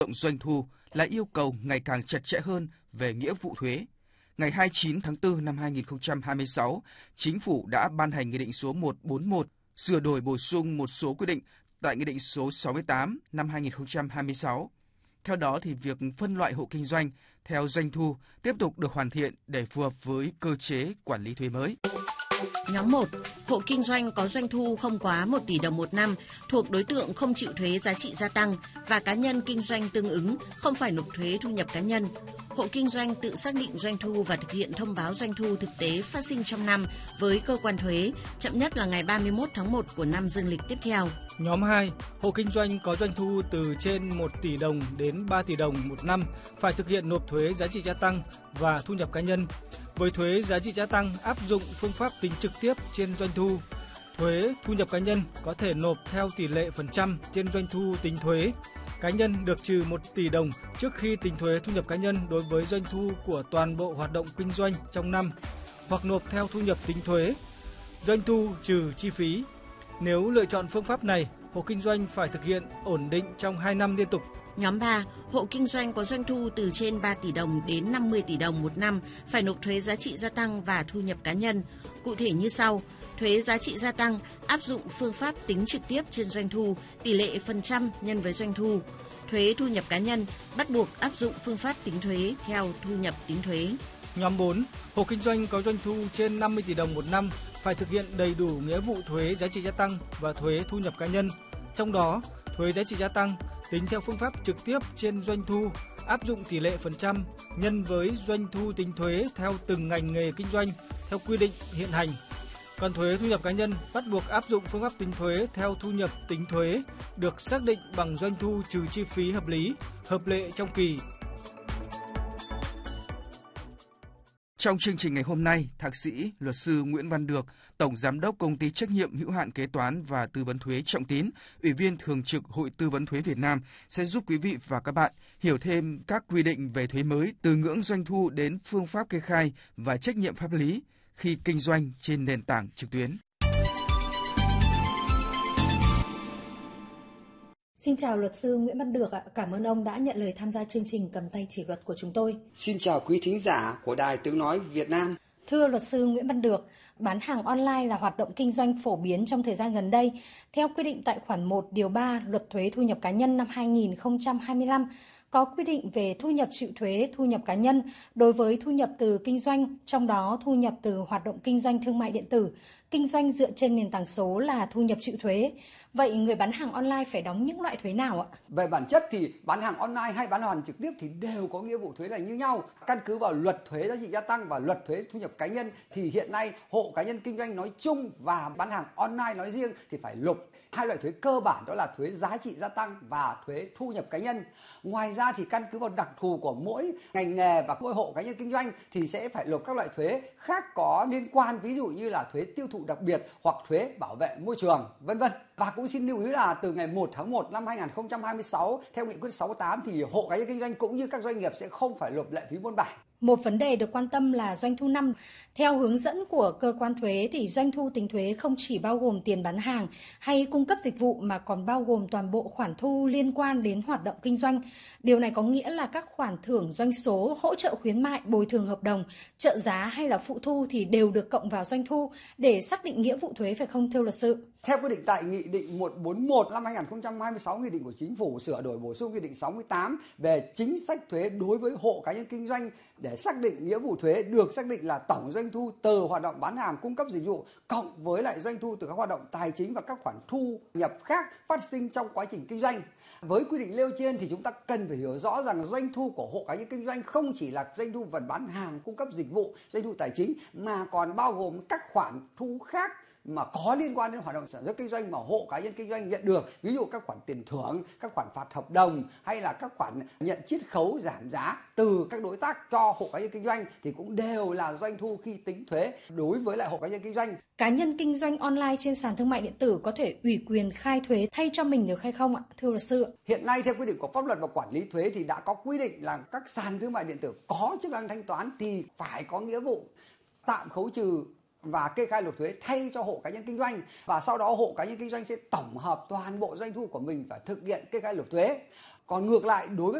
động doanh thu là yêu cầu ngày càng chặt chẽ hơn về nghĩa vụ thuế. Ngày 29 tháng 4 năm 2026, Chính phủ đã ban hành Nghị định số 141 sửa đổi bổ sung một số quy định tại Nghị định số 68 năm 2026. Theo đó thì việc phân loại hộ kinh doanh theo doanh thu tiếp tục được hoàn thiện để phù hợp với cơ chế quản lý thuế mới. Nhóm 1. Hộ kinh doanh có doanh thu không quá 1 tỷ đồng một năm thuộc đối tượng không chịu thuế giá trị gia tăng và cá nhân kinh doanh tương ứng không phải nộp thuế thu nhập cá nhân. Hộ kinh doanh tự xác định doanh thu và thực hiện thông báo doanh thu thực tế phát sinh trong năm với cơ quan thuế, chậm nhất là ngày 31 tháng 1 của năm dương lịch tiếp theo. Nhóm 2. Hộ kinh doanh có doanh thu từ trên 1 tỷ đồng đến 3 tỷ đồng một năm phải thực hiện nộp thuế giá trị gia tăng và thu nhập cá nhân. Với thuế giá trị gia tăng áp dụng phương pháp tính trực tiếp trên doanh thu. Thuế thu nhập cá nhân có thể nộp theo tỷ lệ phần trăm trên doanh thu tính thuế. Cá nhân được trừ 1 tỷ đồng trước khi tính thuế thu nhập cá nhân đối với doanh thu của toàn bộ hoạt động kinh doanh trong năm, hoặc nộp theo thu nhập tính thuế, doanh thu trừ chi phí. Nếu lựa chọn phương pháp này, hộ kinh doanh phải thực hiện ổn định trong 2 năm liên tục. Nhóm 3. Hộ kinh doanh có doanh thu từ trên 3 tỷ đồng đến 50 tỷ đồng một năm phải nộp thuế giá trị gia tăng và thu nhập cá nhân. Cụ thể như sau: thuế giá trị gia tăng áp dụng phương pháp tính trực tiếp trên doanh thu, tỷ lệ phần trăm nhân với doanh thu. Thuế thu nhập cá nhân bắt buộc áp dụng phương pháp tính thuế theo thu nhập tính thuế. Nhóm 4. Hộ kinh doanh có doanh thu trên 50 tỷ đồng một năm phải thực hiện đầy đủ nghĩa vụ thuế giá trị gia tăng và thuế thu nhập cá nhân. Trong đó, thuế giá trị gia tăng tính theo phương pháp trực tiếp trên doanh thu, áp dụng tỷ lệ phần trăm nhân với doanh thu tính thuế theo từng ngành nghề kinh doanh theo quy định hiện hành. Còn thuế thu nhập cá nhân bắt buộc áp dụng phương pháp tính thuế theo thu nhập tính thuế được xác định bằng doanh thu trừ chi phí hợp lý, hợp lệ trong kỳ. Trong chương trình ngày hôm nay, Thạc sĩ, luật sư Nguyễn Văn Được, Tổng Giám đốc Công ty Trách nhiệm hữu hạn Kế toán và Tư vấn thuế Trọng Tín, Ủy viên Thường trực Hội Tư vấn thuế Việt Nam sẽ giúp quý vị và các bạn hiểu thêm các quy định về thuế mới từ ngưỡng doanh thu đến phương pháp kê khai và trách nhiệm pháp lý khi kinh doanh trên nền tảng trực tuyến. Xin chào luật sư Nguyễn Văn Được ạ. Cảm ơn ông đã nhận lời tham gia chương trình Cầm tay chỉ luật của chúng tôi. Xin chào quý thính giả của Đài Tiếng nói Việt Nam. Thưa luật sư Nguyễn Văn Được, bán hàng online là hoạt động kinh doanh phổ biến trong thời gian gần đây. Theo quy định tại khoản 1 điều 3 Luật thuế thu nhập cá nhân năm 2025 có quy định về thu nhập chịu thuế thu nhập cá nhân đối với thu nhập từ kinh doanh, trong đó thu nhập từ hoạt động kinh doanh thương mại điện tử, kinh doanh dựa trên nền tảng số là thu nhập chịu thuế. Vậy người bán hàng online phải đóng những loại thuế nào ạ? Về bản chất thì bán hàng online hay bán hàng trực tiếp thì đều có nghĩa vụ thuế là như nhau. Căn cứ vào Luật thuế giá trị gia tăng và Luật thuế thu nhập cá nhân thì hiện nay hộ cá nhân kinh doanh nói chung và bán hàng online nói riêng thì phải nộp hai loại thuế cơ bản, đó là thuế giá trị gia tăng và thuế thu nhập cá nhân. Ngoài ra thì căn cứ vào đặc thù của mỗi ngành nghề và mỗi hộ cá nhân kinh doanh thì sẽ phải nộp các loại thuế khác có liên quan, ví dụ như là thuế tiêu thụ đặc biệt hoặc thuế bảo vệ môi trường, vân vân. Và cũng xin lưu ý là từ ngày 1 tháng 1 năm 2026 theo Nghị quyết 68 thì hộ cá nhân kinh doanh cũng như các doanh nghiệp sẽ không phải nộp lệ phí buôn bản. Một vấn đề được quan tâm là doanh thu năm. Theo hướng dẫn của cơ quan thuế thì doanh thu tính thuế không chỉ bao gồm tiền bán hàng hay cung cấp dịch vụ mà còn bao gồm toàn bộ khoản thu liên quan đến hoạt động kinh doanh. Điều này có nghĩa là các khoản thưởng doanh số, hỗ trợ khuyến mại, bồi thường hợp đồng, trợ giá hay là phụ thu thì đều được cộng vào doanh thu để xác định nghĩa vụ thuế, phải không thưa luật sư? Theo quy định tại Nghị định 141 năm 2026, Nghị định của Chính phủ sửa đổi bổ sung Nghị định 68 về chính sách thuế đối với hộ cá nhân kinh doanh để xác định nghĩa vụ thuế được xác định là tổng doanh thu từ hoạt động bán hàng cung cấp dịch vụ cộng với lại doanh thu từ các hoạt động tài chính và các khoản thu nhập khác phát sinh trong quá trình kinh doanh. Với quy định nêu trên thì chúng ta cần phải hiểu rõ rằng doanh thu của hộ cá nhân kinh doanh không chỉ là doanh thu vận bán hàng cung cấp dịch vụ, doanh thu tài chính mà còn bao gồm các khoản thu khác mà có liên quan đến hoạt động sản xuất kinh doanh mà hộ cá nhân kinh doanh nhận được, ví dụ các khoản tiền thưởng, các khoản phạt hợp đồng hay là các khoản nhận chiết khấu giảm giá từ các đối tác cho hộ cá nhân kinh doanh thì cũng đều là doanh thu khi tính thuế đối với lại hộ cá nhân kinh doanh. Cá nhân kinh doanh online trên sàn thương mại điện tử có thể ủy quyền khai thuế thay cho mình được hay không ạ, thưa luật sư? Hiện nay theo quy định của pháp luật và quản lý thuế thì đã có quy định là các sàn thương mại điện tử có chức năng thanh toán thì phải có nghĩa vụ tạm khấu trừ và kê khai nộp thuế thay cho hộ cá nhân kinh doanh, và sau đó hộ cá nhân kinh doanh sẽ tổng hợp toàn bộ doanh thu của mình và thực hiện kê khai nộp thuế. Còn ngược lại đối với